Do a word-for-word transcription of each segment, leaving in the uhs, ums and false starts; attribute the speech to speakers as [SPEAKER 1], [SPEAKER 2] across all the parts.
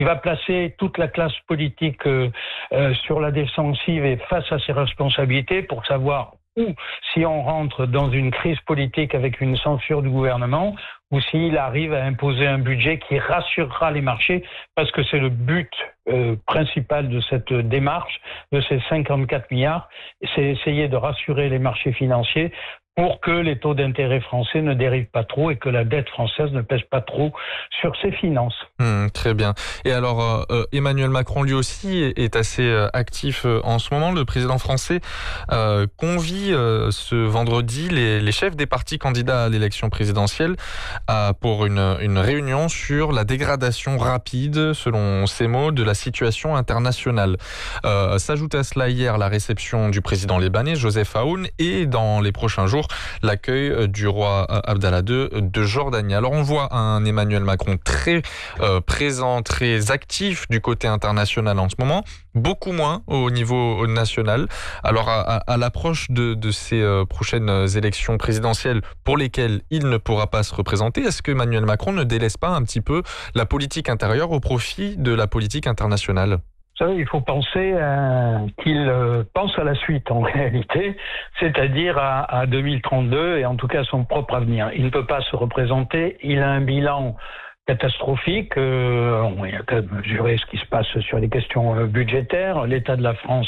[SPEAKER 1] il va placer toute la classe politique euh, euh, sur la défensive et face à ses responsabilités pour savoir ou si on rentre dans une crise politique avec une censure du gouvernement, ou s'il arrive à imposer un budget qui rassurera les marchés, parce que c'est le but euh, principal de cette démarche, de ces cinquante-quatre milliards, c'est essayer de rassurer les marchés financiers pour que les taux d'intérêt français ne dérivent pas trop et que la dette française ne pèse pas trop sur ses finances.
[SPEAKER 2] Mmh, très bien. Et alors, euh, Emmanuel Macron, lui aussi, est assez euh, actif euh, en ce moment. Le président français euh, convie euh, ce vendredi les, les chefs des partis candidats à l'élection présidentielle euh, pour une, une réunion sur la dégradation rapide, selon ses mots, de la situation internationale. Euh, s'ajoute à cela hier la réception du président libanais, Joseph Aoun, et dans les prochains jours, l'accueil du roi Abdallah deux de Jordanie. Alors on voit un Emmanuel Macron très euh, présent, très actif du côté international en ce moment, beaucoup moins au niveau national. Alors à, à, à l'approche de, de ces euh, prochaines élections présidentielles pour lesquelles il ne pourra pas se représenter, est-ce que Emmanuel Macron ne délaisse pas un petit peu la politique intérieure au profit de la politique internationale ?
[SPEAKER 1] Il faut penser euh, qu'il euh, pense à la suite en réalité, c'est-à-dire à, à deux mille trente-deux et en tout cas à son propre avenir. Il ne peut pas se représenter, il a un bilan catastrophique, euh, on a qu'à mesurer ce qui se passe sur les questions euh, budgétaires. L'état de la France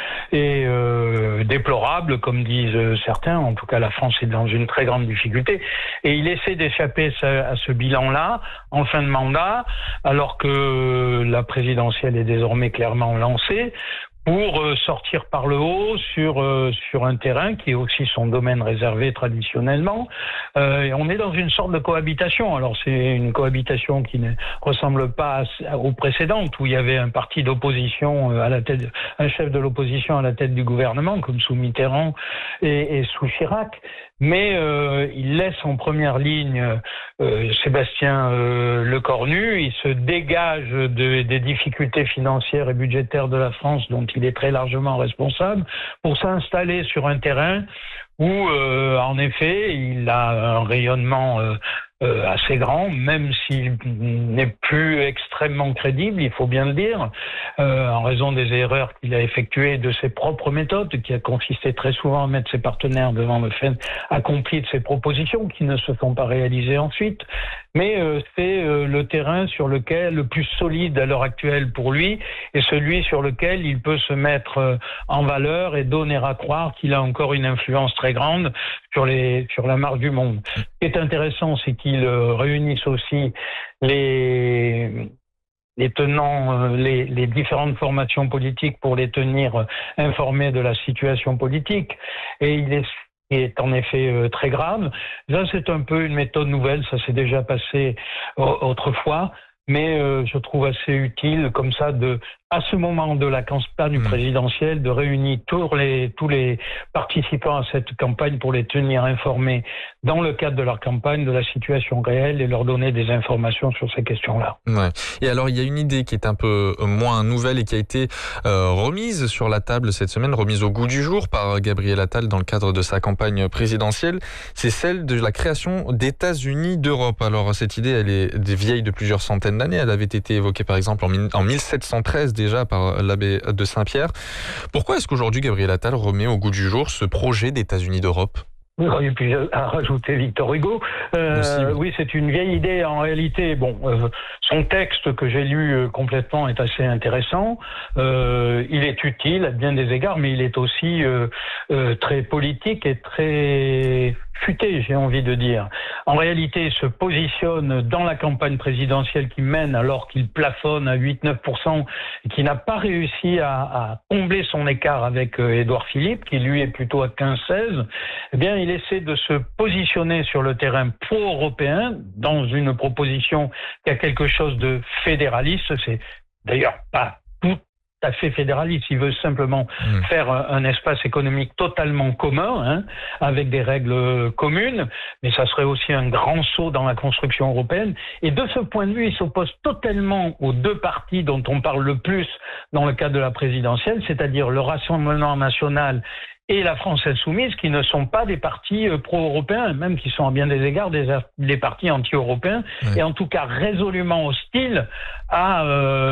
[SPEAKER 1] est euh, déplorable, comme disent certains. En tout cas, la France est dans une très grande difficulté. Et il essaie d'échapper à ce bilan-là en fin de mandat, alors que la présidentielle est désormais clairement lancée, pour sortir par le haut sur euh, sur un terrain qui est aussi son domaine réservé traditionnellement. Euh, et on est dans une sorte de cohabitation. Alors c'est une cohabitation qui ne ressemble pas à, aux précédentes, où il y avait un parti d'opposition à la tête, un chef de l'opposition à la tête du gouvernement, comme sous Mitterrand et, et sous Chirac. Mais euh, il laisse en première ligne euh, Sébastien euh, Lecornu. Il se dégage de, des difficultés financières et budgétaires de la France, dont il est très largement responsable, pour s'installer sur un terrain où, euh, en effet, il a un rayonnement euh, euh, assez grand, même s'il n'est plus extrêmement crédible, il faut bien le dire, euh, en raison des erreurs qu'il a effectuées, de ses propres méthodes, qui a consisté très souvent à mettre ses partenaires devant le fait accompli de ses propositions, qui ne se sont pas réalisées ensuite. Mais euh, c'est euh, le terrain sur lequel le plus solide à l'heure actuelle pour lui, et celui sur lequel il peut se mettre euh, en valeur et donner à croire qu'il a encore une influence très grande sur les sur la marque du monde. Ce qui est intéressant, c'est qu'il euh, réunisse aussi les les tenants, les, les différentes formations politiques pour les tenir euh, informés de la situation politique. Et il est qui est en effet euh, très grave. Là, c'est un peu une méthode nouvelle, ça s'est déjà passé euh, autrefois, mais euh, je trouve assez utile, comme ça, de, à ce moment de la campagne présidentielle, de réunir tous les, tous les participants à cette campagne pour les tenir informés dans le cadre de leur campagne de la situation réelle et leur donner des informations sur ces questions-là.
[SPEAKER 2] Ouais. Et alors, il y a une idée qui est un peu moins nouvelle et qui a été euh, remise sur la table cette semaine, remise au goût du jour par Gabriel Attal dans le cadre de sa campagne présidentielle. C'est celle de la création d'États-Unis d'Europe. Alors, cette idée, elle est vieille de plusieurs centaines d'années. Elle avait été évoquée, par exemple, en mille sept cent treize déjà par l'abbé de Saint-Pierre. Pourquoi est-ce qu'aujourd'hui Gabriel Attal remet au goût du jour ce projet d'États-Unis d'Europe ?
[SPEAKER 1] Vous auriez pu rajouter Victor Hugo. Euh, Aussi, oui, oui c'est une vieille idée. En réalité, bon, euh, son texte que j'ai lu euh, complètement est assez intéressant. Euh, il est utile à bien des égards, mais il est aussi euh, euh, très politique et très futé, j'ai envie de dire. En réalité, il se positionne dans la campagne présidentielle qui mène alors qu'il plafonne à huit à neuf pour cent et qui n'a pas réussi à, à combler son écart avec euh, Édouard Philippe, qui lui est plutôt à quinze à seize. Eh bien, il essaie de se positionner sur le terrain pro-européen dans une proposition qui a quelque chose de fédéraliste. C'est d'ailleurs pas tout à fait fédéraliste. Il veut simplement mmh. faire un espace économique totalement commun, hein, avec des règles communes, mais ça serait aussi un grand saut dans la construction européenne. Et de ce point de vue, il s'oppose totalement aux deux partis dont on parle le plus dans le cadre de la présidentielle, c'est-à-dire le Rassemblement national et la France insoumise, qui ne sont pas des partis pro-européens, même qui sont à bien des égards des, des partis anti-européens, ouais. et en tout cas résolument hostiles à... Euh,